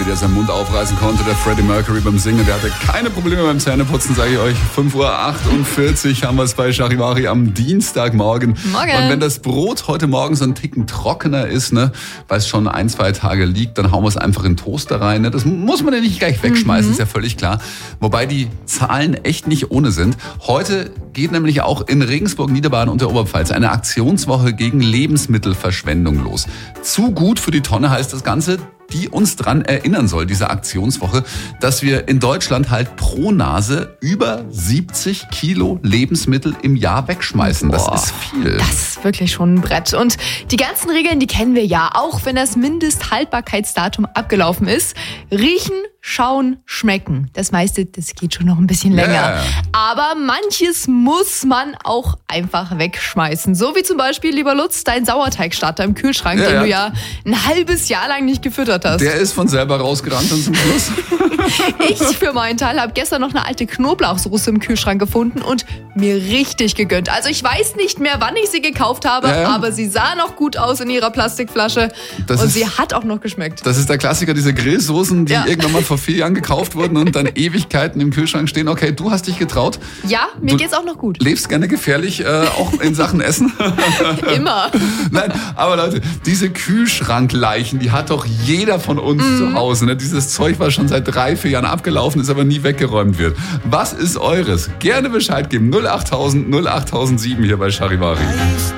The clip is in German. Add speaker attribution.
Speaker 1: wie der seinen Mund aufreißen konnte, der Freddie Mercury beim Singen. Der hatte keine Probleme beim Zähneputzen, sage ich euch. 5:48 Uhr haben wir es bei Charivari am Dienstagmorgen.
Speaker 2: Morgen.
Speaker 1: Und wenn das Brot heute Morgen so ein Ticken trockener ist, ne, weil es schon 1-2 Tage liegt, dann hauen wir es einfach in den Toaster rein. Ne? Das muss man ja nicht gleich wegschmeißen, ist ja völlig klar. Wobei die Zahlen echt nicht ohne sind. Heute geht nämlich auch in Regensburg, Niederbayern und der Oberpfalz eine Aktionswoche gegen Lebensmittelverschwendung los. Zu gut für die Tonne heißt das Ganze, die uns dran erinnern soll, diese Aktionswoche, dass wir in Deutschland halt pro Nase über 70 Kilo Lebensmittel im Jahr wegschmeißen. Das ist viel.
Speaker 2: Das ist wirklich schon ein Brett. Und die ganzen Regeln, die kennen wir ja, auch wenn das Mindesthaltbarkeitsdatum abgelaufen ist. Riechen, schauen, schmecken. Das meiste, das geht schon noch ein bisschen länger.
Speaker 1: Ja.
Speaker 2: Aber manches muss man auch einfach wegschmeißen. So wie zum Beispiel, lieber Lutz, dein Sauerteigstarter im Kühlschrank, den du ja ein halbes Jahr lang nicht gefüttert hast.
Speaker 1: Der ist von selber rausgerannt und zum Schluss.
Speaker 2: Ich für meinen Teil habe gestern noch eine alte Knoblauchsoße im Kühlschrank gefunden und mir richtig gegönnt. Also ich weiß nicht mehr, wann ich sie gekauft habe, aber sie sah noch gut aus in ihrer Plastikflasche sie hat auch noch geschmeckt.
Speaker 1: Das ist der Klassiker, diese Grillsoßen, die irgendwann mal vor 4 Jahren gekauft wurden und dann Ewigkeiten im Kühlschrank stehen. Okay, du hast dich getraut.
Speaker 2: Ja, mir geht's auch noch gut.
Speaker 1: Lebst gerne gefährlich, auch in Sachen Essen.
Speaker 2: Immer.
Speaker 1: Nein, aber Leute, diese Kühlschrankleichen, die hat doch jeder von uns zu Hause. Ne? Dieses Zeug, was schon seit 3-4 Jahren abgelaufen ist, aber nie weggeräumt wird. Was ist eures? Gerne Bescheid geben. 08000 08007 hier bei Charivari.